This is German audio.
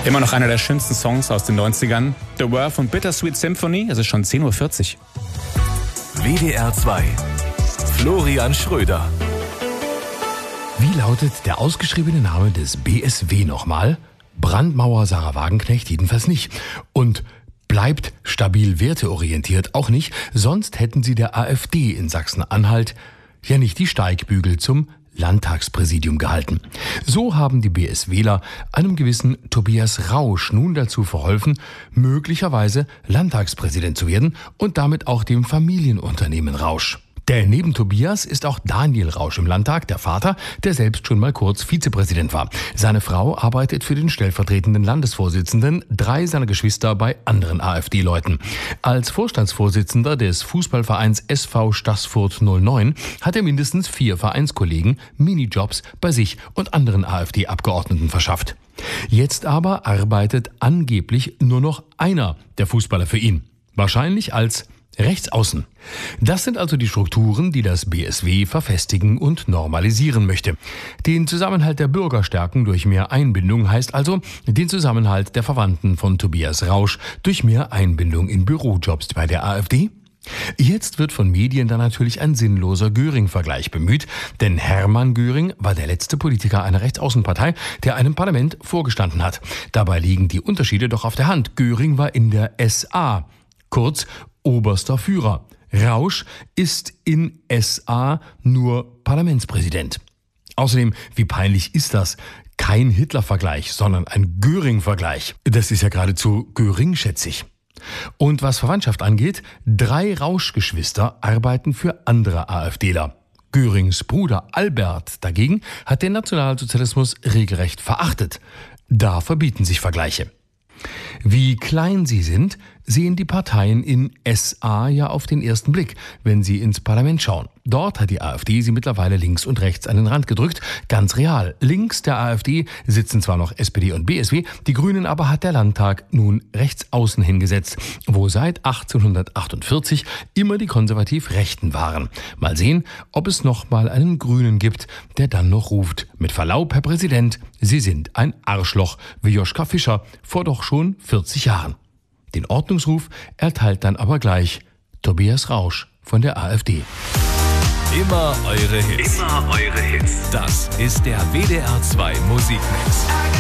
Immer noch einer der schönsten Songs aus den 90ern. The Were von Bittersweet Symphony. Es ist schon 10:40 Uhr. WDR 2. Florian Schröder. Wie lautet der ausgeschriebene Name des BSW nochmal? Brandmauer Sarah Wagenknecht jedenfalls nicht. Und bleibt stabil werteorientiert auch nicht, sonst hätten sie der AfD in Sachsen-Anhalt ja nicht die Steigbügel zum Landtagspräsidium gehalten. So haben die BSWler einem gewissen Tobias Rausch nun dazu verholfen, möglicherweise Landtagspräsident zu werden und damit auch dem Familienunternehmen Rausch. Denn neben Tobias ist auch Daniel Rausch im Landtag, der Vater, der selbst schon mal kurz Vizepräsident war. Seine Frau arbeitet für den stellvertretenden Landesvorsitzenden, 3 seiner Geschwister bei anderen AfD-Leuten. Als Vorstandsvorsitzender des Fußballvereins SV Staßfurt 09 hat er mindestens 4 Vereinskollegen Minijobs bei sich und anderen AfD-Abgeordneten verschafft. Jetzt aber arbeitet angeblich nur noch einer der Fußballer für ihn. Wahrscheinlich als Rechtsaußen. Das sind also die Strukturen, die das BSW verfestigen und normalisieren möchte. Den Zusammenhalt der Bürger stärken durch mehr Einbindung heißt also den Zusammenhalt der Verwandten von Tobias Rausch durch mehr Einbindung in Bürojobs bei der AfD. Jetzt wird von Medien dann natürlich ein sinnloser Göring-Vergleich bemüht, denn Hermann Göring war der letzte Politiker einer Rechtsaußenpartei, der einem Parlament vorgestanden hat. Dabei liegen die Unterschiede doch auf der Hand. Göring war in der SA, kurz oberster Führer. Rausch ist in SA nur Parlamentspräsident. Außerdem, wie peinlich ist das? Kein Hitler-Vergleich, sondern ein Göring-Vergleich. Das ist ja geradezu Göring-schätzig. Und was Verwandtschaft angeht, 3 Rausch-Geschwister arbeiten für andere AfDler. Görings Bruder Albert dagegen hat den Nationalsozialismus regelrecht verachtet. Da verbieten sich Vergleiche. Wie klein sie sind, sehen die Parteien in SA ja auf den ersten Blick, wenn sie ins Parlament schauen. Dort hat die AfD sie mittlerweile links und rechts an den Rand gedrückt. Ganz real. Links der AfD sitzen zwar noch SPD und BSW, die Grünen aber hat der Landtag nun rechts außen hingesetzt, wo seit 1848 immer die Konservativ-Rechten waren. Mal sehen, ob es noch mal einen Grünen gibt, der dann noch ruft: Mit Verlaub, Herr Präsident, Sie sind ein Arschloch, wie Joschka Fischer vor doch schon 40 Jahren. Den Ordnungsruf erteilt dann aber gleich Tobias Rausch von der AfD. Immer eure Hits. Das ist der WDR 2 Musikmix.